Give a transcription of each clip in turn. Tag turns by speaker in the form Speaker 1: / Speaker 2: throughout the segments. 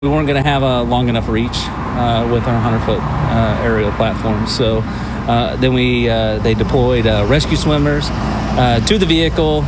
Speaker 1: We weren't going to have a long enough reach with our 100-foot aerial platform. So then they deployed rescue swimmers to the vehicle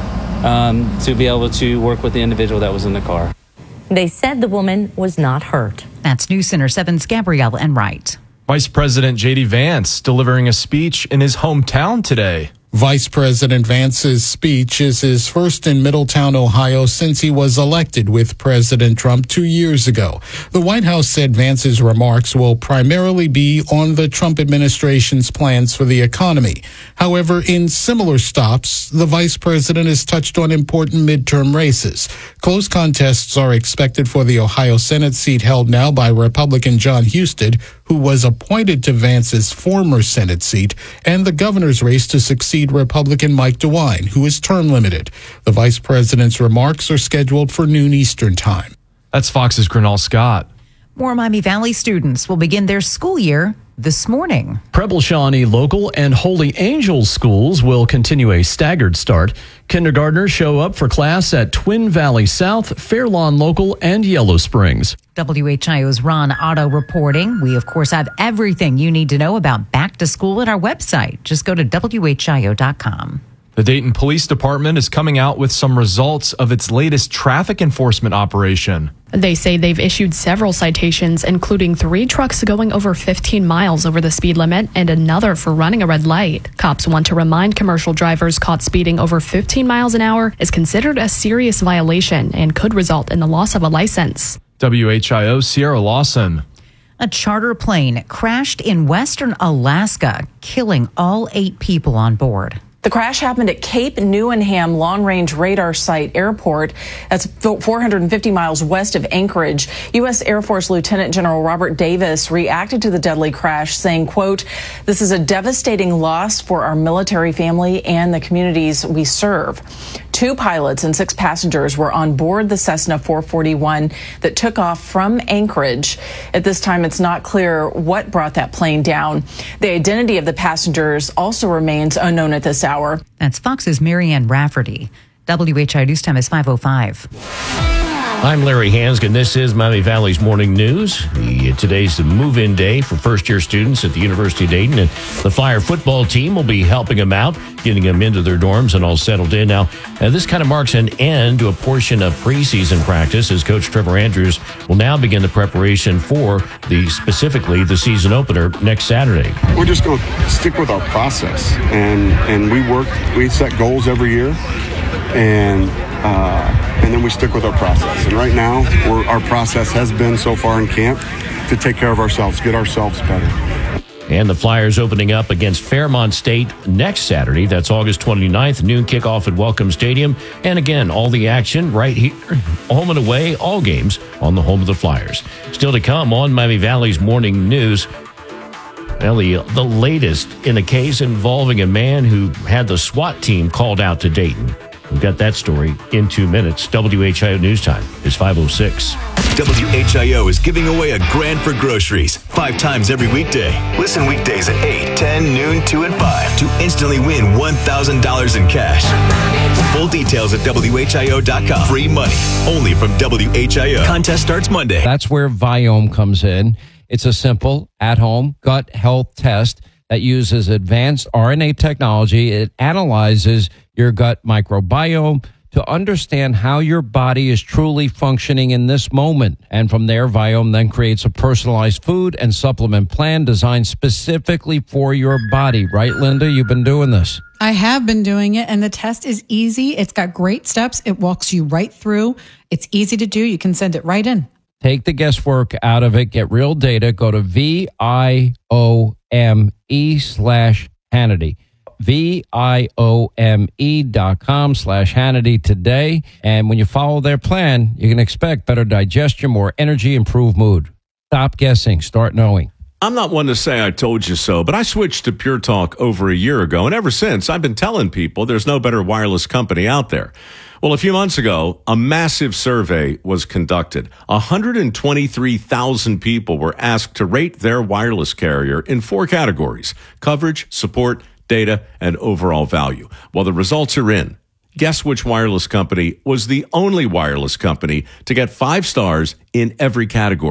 Speaker 1: to be able to work with the individual that was in the car.
Speaker 2: They said the woman was not hurt.
Speaker 3: That's News Center 7's Gabrielle Enright.
Speaker 4: Vice President J.D. Vance delivering a speech in his hometown today.
Speaker 5: Vice President Vance's speech is his first in Middletown, Ohio, since he was elected with President Trump 2 years ago. The White House said Vance's remarks will primarily be on the Trump administration's plans for the economy. However, in similar stops, the vice president has touched on important midterm races. Close contests are expected for the Ohio Senate seat held now by Republican John Husted, who was appointed to Vance's former Senate seat, and the governor's race to succeed Republican Mike DeWine, who is term limited. The vice president's remarks are scheduled for noon Eastern time.
Speaker 4: That's Fox's Grenell Scott.
Speaker 3: More Miami Valley students will begin their school year this morning.
Speaker 6: Preble Shawnee Local and Holy Angels schools will continue a staggered start. Kindergartners show up for class at Twin Valley South, Fairlawn Local, and Yellow Springs.
Speaker 3: WHIO's Ron Otto reporting. We, of course, have everything you need to know about back to school at our website. Just go to WHIO.com.
Speaker 4: The Dayton Police Department is coming out with some results of its latest traffic enforcement operation.
Speaker 7: They say they've issued several citations, including 3 trucks going over 15 miles over the speed limit and another for running a red light. Cops want to remind commercial drivers caught speeding over 15 miles an hour is considered a serious violation and could result in the loss of a license.
Speaker 4: WHIO Sierra Lawson.
Speaker 3: A charter plane crashed in western Alaska, killing all 8 people on board.
Speaker 8: The crash happened at Cape Newenham Long Range Radar Site Airport. That's 450 miles west of Anchorage. U.S. Air Force Lieutenant General Robert Davis reacted to the deadly crash, saying, quote, "This is a devastating loss for our military family and the communities we serve." 2 pilots and 6 passengers were on board the Cessna 441 that took off from Anchorage. At this time, it's not clear what brought that plane down. The identity of the passengers also remains unknown at this hour.
Speaker 3: That's Fox's Marianne Rafferty. WHIO News Time is 5:05.
Speaker 9: I'm Larry Hansgen. This is Miami Valley's Morning News. Today's the move-in day for first-year students at the University of Dayton, and the Flyer football team will be helping them out, getting them into their dorms and all settled in. Now, this kind of marks an end to a portion of preseason practice as Coach Trevor Andrews will now begin the preparation for specifically the season opener next Saturday.
Speaker 10: We're just going to stick with our process, and we set goals every year, and then we stick with our process. And right now, our process has been so far in camp to take care of ourselves, get ourselves better.
Speaker 9: And the Flyers opening up against Fairmont State next Saturday. That's August 29th, noon kickoff at Welcome Stadium. And again, all the action right here, home and away, all games on the home of the Flyers. Still to come on Miami Valley's Morning News. Well, the latest in a case involving a man who had the SWAT team called out to Dayton. We've got that story in 2 minutes. WHIO News Time is 5:06.
Speaker 11: WHIO is giving away a grand for groceries 5 times every weekday. Listen weekdays at 8, 10, noon, 2, and 5 to instantly win $1,000 in cash. Full details at WHIO.com. Free money only from WHIO. Contest starts Monday.
Speaker 12: That's where Viome comes in. It's a simple, at-home gut health test that uses advanced RNA technology. It analyzes your gut microbiome to understand how your body is truly functioning in this moment. And from there, Viome then creates a personalized food and supplement plan designed specifically for your body. Right, Linda? You've been doing this.
Speaker 13: I have been doing it, and the test is easy. It's got great steps. It walks you right through. It's easy to do. You can send it right in.
Speaker 12: Take the guesswork out of it. Get real data. Go to VIOME/Hannity. VIOME.com/Hannity today. And when you follow their plan, you can expect better digestion, more energy, improved mood. Stop guessing. Start knowing.
Speaker 14: I'm not one to say I told you so, but I switched to Pure Talk over a year ago. And ever since, I've been telling people there's no better wireless company out there. Well, a few months ago, a massive survey was conducted. 123,000 people were asked to rate their wireless carrier in 4 categories: coverage, support, data, and overall value. Well, the results are in. Guess which wireless company was the only wireless company to get 5 stars in every category?